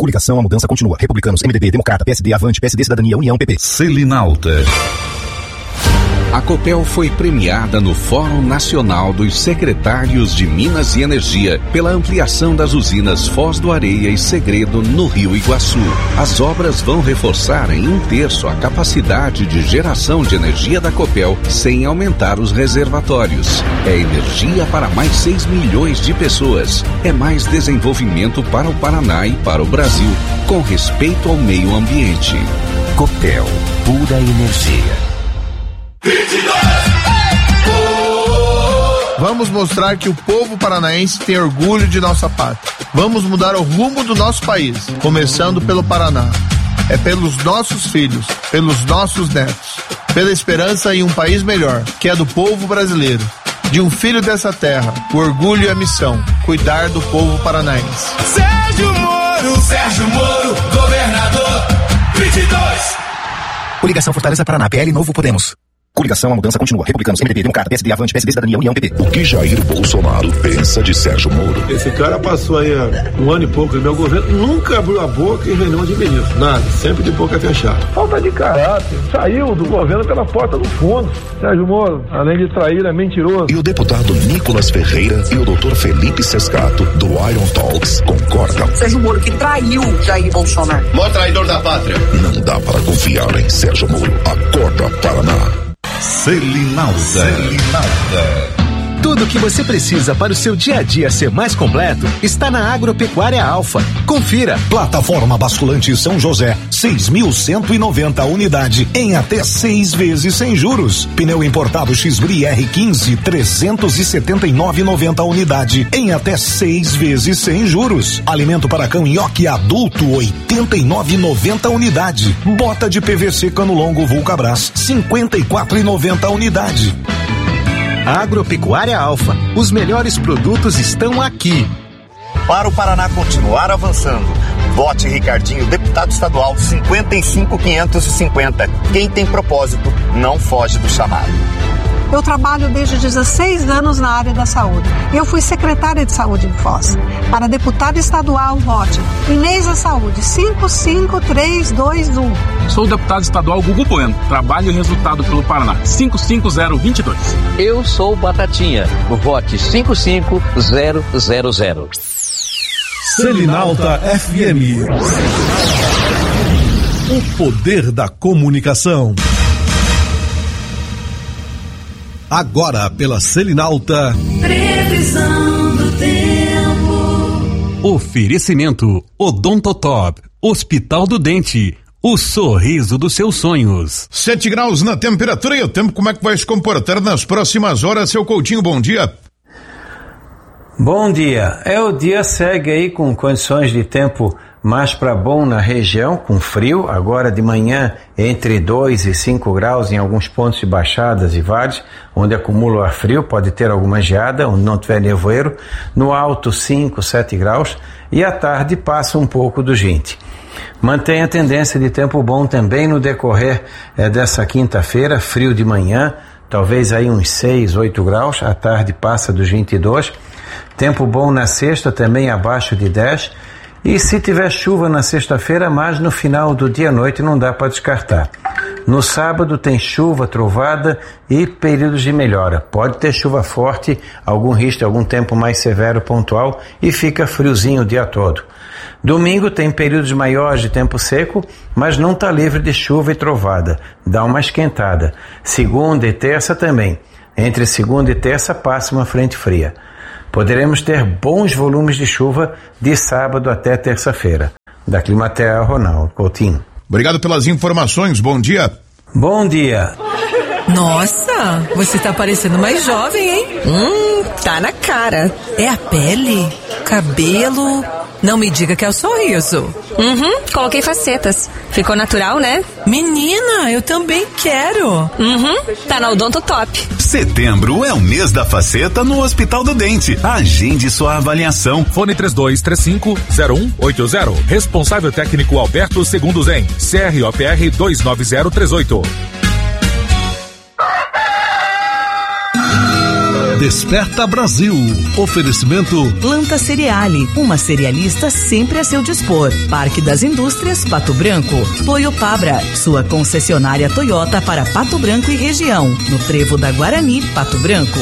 Coligação, a mudança continua. Republicanos, MDB, Democrata, PSD, Avante, PSD, Cidadania, União, PP. Selinalta. A Copel foi premiada no Fórum Nacional dos Secretários de Minas e Energia pela ampliação das usinas Foz do Areia e Segredo no Rio Iguaçu. As obras vão reforçar em 1/3 a capacidade de geração de energia da Copel sem aumentar os reservatórios. É energia para mais 6 milhões de pessoas. É mais desenvolvimento para o Paraná e para o Brasil, com respeito ao meio ambiente. Copel, pura energia. Vamos mostrar que o povo paranaense tem orgulho de nossa pátria. Vamos mudar o rumo do nosso país, começando pelo Paraná. É pelos nossos filhos, pelos nossos netos, pela esperança em um país melhor, que é do povo brasileiro. De um filho dessa terra, o orgulho e a missão, cuidar do povo paranaense. Sérgio Moro, governador, 22. Coligação Fortaleza Paraná, PL Novo Podemos. Coligação, a mudança continua. Republicanos, MDB, Democrata, PSD, Avante, PSD, Cidadania, União, PP. O que Jair Bolsonaro pensa de Sérgio Moro? Esse cara passou aí um ano e pouco no meu governo, nunca abriu a boca em reunião de ministro. Nada, sempre de boca fechada. Falta de caráter. Saiu do governo pela porta do fundo. Sérgio Moro, além de trair, é mentiroso. E o deputado Nicolas Ferreira e o doutor Felipe Sescato, do Iron Talks, concordam. Sérgio Moro que traiu Jair Bolsonaro. Maior traidor da pátria. Não dá para confiar em Sérgio Moro. Acorda, Paraná. Selinalta. Tudo o que você precisa para o seu dia a dia ser mais completo está na Agropecuária Alfa. Confira. Plataforma basculante São José, 6.190 unidade em até 6 vezes sem juros. Pneu importado X-Bri R15, 379,90 unidade em até 6 vezes sem juros. Alimento para cão Yoki adulto, 89,90 unidade. Bota de PVC cano longo Vulcabras, 54,90 unidade. Agropecuária Alfa. Os melhores produtos estão aqui. Para o Paraná continuar avançando, vote Ricardinho, deputado estadual 55.550. Quem tem propósito não foge do chamado. Eu trabalho desde 16 anos na área da saúde. Eu fui secretária de saúde em Foz. Para deputado estadual, vote Inês da Saúde, 55321. Sou o deputado estadual Gugu Bueno. Trabalho e resultado pelo Paraná, 55022. Eu sou Batatinha. Vote 55000. Selinalta FM. O poder da comunicação. Agora pela Selinalta. Previsão do tempo. Oferecimento Odontotop, Hospital do Dente, o sorriso dos seus sonhos. 7 graus na temperatura e o tempo, como é que vai se comportar nas próximas horas, seu Coutinho? Bom dia. Bom dia. O dia segue aí com condições de tempo mais para bom na região, com frio, agora de manhã entre 2 e 5 graus em alguns pontos de baixadas e vales, onde acumula o ar frio, pode ter alguma geada, onde não tiver nevoeiro, no alto 5, 7 graus, e à tarde passa um pouco dos 20. Mantém a tendência de tempo bom também no decorrer dessa quinta-feira, frio de manhã, talvez aí uns 6, 8 graus, à tarde passa dos 22, tempo bom na sexta também abaixo de 10, e se tiver chuva na sexta-feira, mas no final do dia à noite não dá para descartar. No sábado tem chuva, trovada e períodos de melhora. Pode ter chuva forte, algum risco de algum tempo mais severo pontual e fica friozinho o dia todo. Domingo tem períodos maiores de tempo seco, mas não está livre de chuva e trovada. Dá uma esquentada. Segunda e terça também. Entre segunda e terça passa uma frente fria. Poderemos ter bons volumes de chuva de sábado até terça-feira. Da Climatea, Ronaldo Coutinho. Obrigado pelas informações, bom dia. Bom dia. Nossa, você tá parecendo mais jovem, hein? Tá na cara. É a pele? Cabelo? Não me diga que é o sorriso. Coloquei facetas. Ficou natural, né? Menina, eu também quero. Tá na Odontotop. Setembro é o mês da faceta no Hospital do Dente. Agende sua avaliação. Fone 3235-0180. Responsável técnico Alberto Segundo Zen. CROPR 29038. Desperta Brasil. Oferecimento Planta Cereale, uma cerealista sempre a seu dispor. Parque das Indústrias, Pato Branco. Toyopabra, sua concessionária Toyota para Pato Branco e região. No Trevo da Guarani, Pato Branco.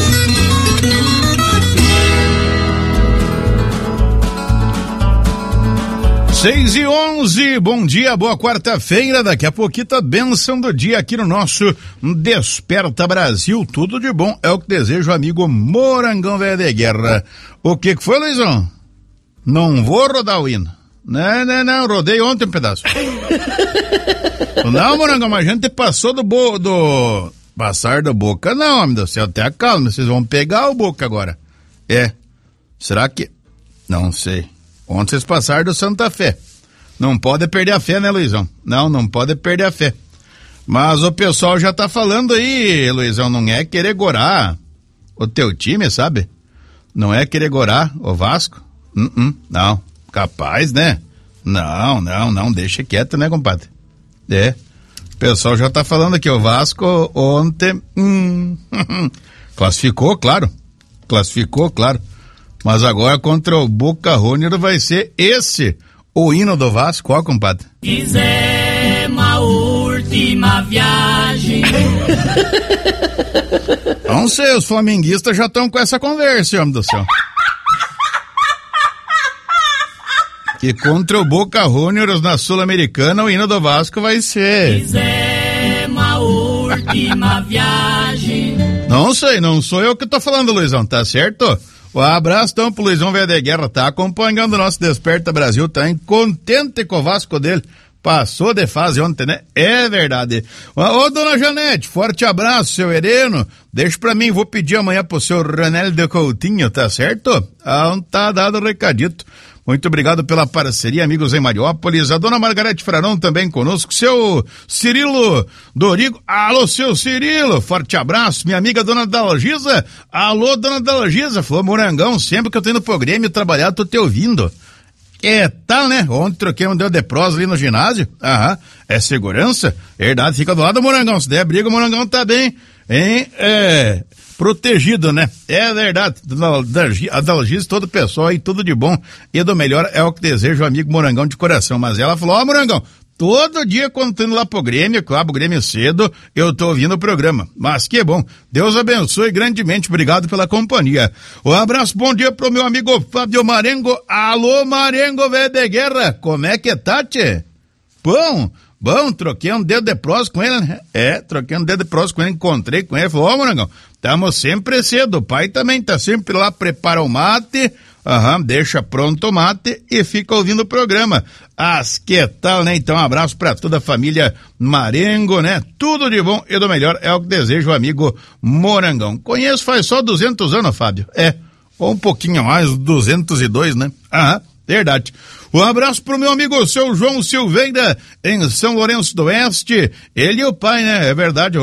6:11, bom dia, boa quarta-feira, daqui a pouquinho a bênção do dia aqui no nosso Desperta Brasil, tudo de bom, é o que desejo, amigo Morangão Velho de Guerra. O que foi, Luizão? Não vou rodar o hino. Não, rodei ontem um pedaço. Não, Morangão, mas a gente passou do passar da boca, não, homem do céu, até calma, vocês vão pegar o boca agora. Será que... Não sei. Ontem vocês passaram do Santa Fé. Não pode perder a fé, né, Luizão? Não pode perder a fé. Mas o pessoal já tá falando aí, Luizão, não é querer gorar o teu time, sabe? Não é querer gorar o Vasco. Não, capaz, né? Não, deixa quieto, né, compadre? O pessoal já tá falando aqui, o Vasco ontem classificou, claro. Mas agora contra o Boca Juniors vai ser esse o hino do Vasco, ó, compadre. Fizemos a última viagem. Não sei, os flamenguistas já estão com essa conversa, homem do céu. Que contra o Boca Juniors na Sul-Americana o hino do Vasco vai ser. Fizemos a última viagem. Não sei, não sou eu que tô falando, Luizão, tá certo? Um abraço então pro Luizão Velho de Guerra, tá acompanhando o nosso Desperta Brasil, tá contente com o Vasco dele, passou de fase ontem, né? É verdade. Ô, dona Janete, forte abraço, seu Hereno, deixa pra mim, vou pedir amanhã pro seu Ranel de Coutinho, tá certo? Tá dado o recadito. Muito obrigado pela parceria, amigos em Mariópolis. A dona Margarete Frarão também conosco. Seu Cirilo Dorigo. Alô, seu Cirilo. Forte abraço. Minha amiga dona Dalgisa. Alô, dona Dalgisa. Falou, Morangão, sempre que eu tô indo pro Grêmio trabalhar, tô te ouvindo. Que tal, né? Ontem troquei um dedo de prosa ali no ginásio. É segurança? Verdade, fica do lado do Morangão. Se der briga, o Morangão tá bem, hein? Protegido, né? É verdade. A Dalgisa, todo o pessoal aí, tudo de bom e do melhor é o que desejo o amigo Morangão de coração. Mas ela falou, Morangão, todo dia quando tô indo lá pro Grêmio, acabo o Grêmio cedo, eu tô ouvindo o programa. Mas que bom. Deus abençoe grandemente. Obrigado pela companhia. Um abraço, bom dia pro meu amigo Fábio Marengo. Alô, Marengo, velho de guerra. Como é que tá, tchê? Bom, troquei um dedo de prosa com ele, né? Troquei um dedo de prosa com ele, encontrei com ele, falou, Morangão, tamo sempre cedo, o pai também tá sempre lá, prepara o mate, deixa pronto o mate e fica ouvindo o programa. Que tal, né? Então, um abraço pra toda a família Marengo, né? Tudo de bom e do melhor é o que desejo o amigo Morangão. Conheço faz só 200 anos, Fábio. Ou um pouquinho mais, 202, né? Verdade. Um abraço pro meu amigo, o seu João Silveira, em São Lourenço do Oeste. Ele e o pai, né? É verdade.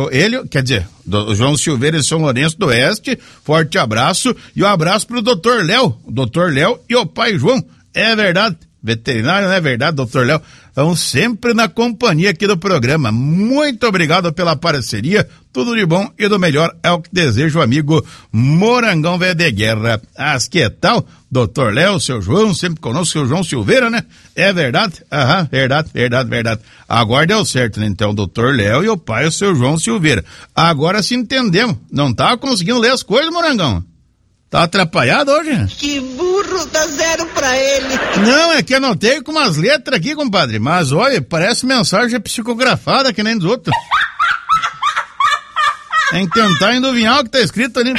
O João Silveira em São Lourenço do Oeste. Forte abraço. E um abraço pro doutor Léo. O doutor Léo e o pai João. É verdade. Veterinário, não é verdade, doutor Léo? Estão sempre na companhia aqui do programa. Muito obrigado pela parceria. Tudo de bom e do melhor é o que desejo o amigo Morangão Velho de Guerra. Que tal? Doutor Léo, seu João, sempre conosco, seu João Silveira, né? É verdade? Verdade. Agora deu certo, né? Então, o doutor Léo e o pai, o seu João Silveira. Agora se entendemos. Não tava conseguindo ler as coisas, Morangão? Tá atrapalhado hoje? Que burro, dá 0 pra ele. Não, é que anotei com umas letras aqui, compadre. Mas, olha, parece mensagem psicografada que nem dos outros. Tem que tentar adivinhar o que tá escrito ali.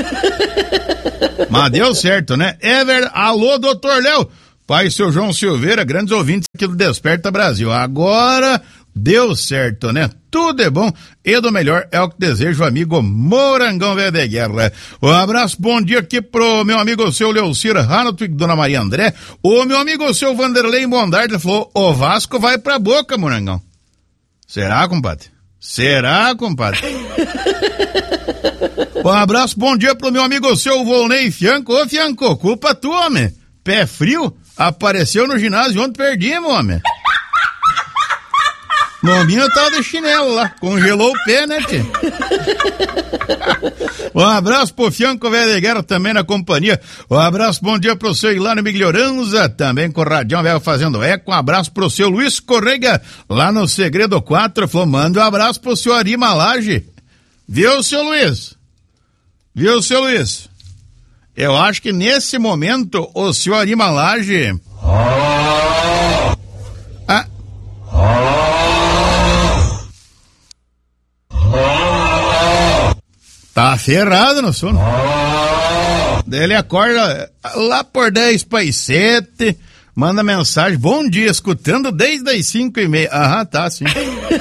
Mas deu certo, né? É verdade. Alô, doutor Léo. Pai, seu João Silveira, grandes ouvintes aqui do Desperta Brasil. Agora deu certo, né? Tudo é bom e do melhor é o que desejo o amigo Morangão Velho de Guerra. Um abraço, bom dia aqui pro meu amigo seu Leocir Hanotwig, dona Maria André. O meu amigo seu Vanderlei Mondardi falou, o Vasco vai pra Boca, Morangão. Será, compadre? Um abraço, bom dia pro meu amigo seu Volney Fianco. Ô, Fianco, culpa tua, homem. Pé frio, apareceu no ginásio ontem, perdimos, homem. Nominho eu tava de chinelo lá, congelou o pé, né, tio? Um abraço pro Fianco Velho de Guerra também na companhia. Um abraço, bom dia pro seu Ilano Miglioranza, também com o Radião Velho fazendo eco. Um abraço pro seu Luiz Correga, lá no Segredo 4, falou, manda um abraço pro seu Ari Malage. Viu, seu Luiz? Eu acho que nesse momento o senhor Ari Malage... Tá ferrado no sono. Daí ele acorda lá por 10:07, manda mensagem, bom dia, escutando desde as 5:30. Aham, tá, sim.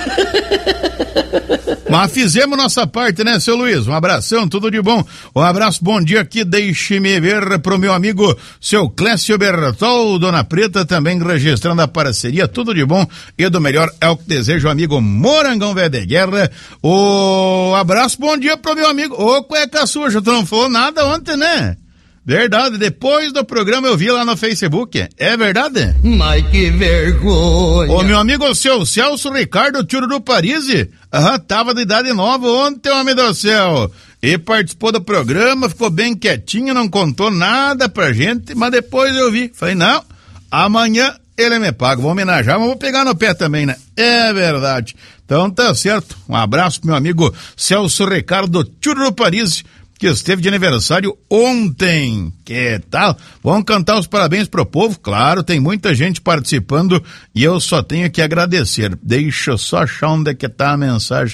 Mas fizemos nossa parte, né, seu Luiz? Um abração, tudo de bom. Um abraço, bom dia aqui, deixe-me ver pro meu amigo, seu Clécio Bertol, Dona Preta, também registrando a parceria, tudo de bom e do melhor é o que deseja o amigo Morangão Velho de Guerra. O abraço, bom dia pro meu amigo, ô cueca suja, tu não falou nada ontem, né? Verdade, depois do programa eu vi lá no Facebook, é verdade? Mas que vergonha. O meu amigo, o seu Celso Ricardo Tiro do Parisi, tava de idade nova ontem, homem do céu, e participou do programa, ficou bem quietinho, não contou nada pra gente, mas depois eu vi, falei, não, amanhã ele me paga, vou homenagear, mas vou pegar no pé também, né? É verdade. Então tá certo, um abraço pro meu amigo Celso Ricardo Tiro do Parisi, que esteve de aniversário ontem. Que tal? Vamos cantar os parabéns pro povo? Claro, tem muita gente participando e eu só tenho que agradecer. Deixa eu só achar onde é que tá a mensagem.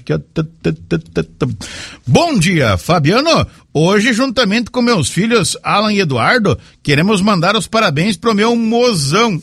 Bom dia, Fabiano. Hoje, juntamente com meus filhos Alan e Eduardo, queremos mandar os parabéns pro meu mozão.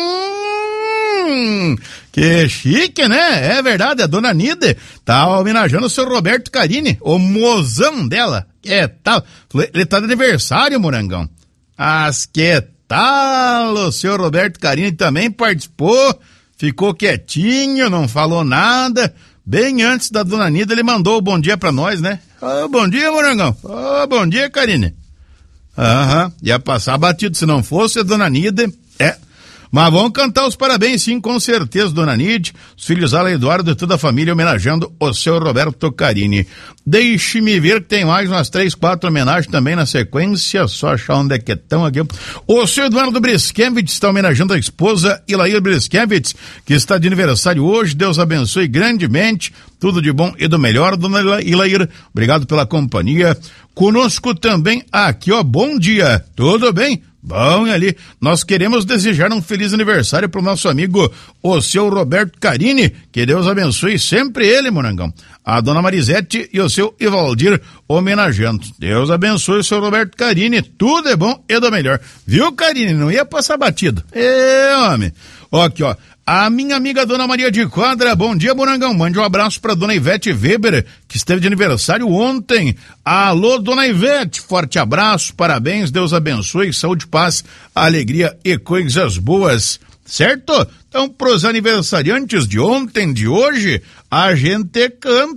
Que chique, né? É verdade, a dona Nide tá homenageando o seu Roberto Carini, o mozão dela. Que tal? Ele tá de aniversário, Morangão. Que tal? O seu Roberto Carini também participou, ficou quietinho, não falou nada. Bem antes da dona Nida, ele mandou o bom dia pra nós, né? Bom dia, Morangão. Bom dia, Carini. Ia passar batido se não fosse a dona Nida. Mas vamos cantar os parabéns, sim, com certeza, dona Nide, os filhos Alan e Eduardo e toda a família homenageando o seu Roberto Carini. Deixe-me ver que tem mais umas 3, 4 homenagens também na sequência, só achar onde é que estão aqui. O seu Eduardo Briskevitz está homenageando a esposa Ilair Briskevitz, que está de aniversário hoje, Deus abençoe grandemente, tudo de bom e do melhor, dona Ilair, obrigado pela companhia. Conosco também aqui, bom dia, tudo bem? Bom, ali, nós queremos desejar um feliz aniversário pro nosso amigo, o seu Roberto Carini, que Deus abençoe sempre ele, Morangão. A dona Marisete e o seu Ivaldir homenageando. Deus abençoe o seu Roberto Carini, tudo é bom e do melhor. Viu, Carini? Não ia passar batido. Homem. Aqui, a minha amiga Dona Maria de Quadra, bom dia, Morangão, mande um abraço pra Dona Ivete Weber, que esteve de aniversário ontem. Alô, Dona Ivete, forte abraço, parabéns, Deus abençoe, saúde, paz, alegria e coisas boas, certo? Então, pros aniversariantes de ontem, de hoje, a gente canta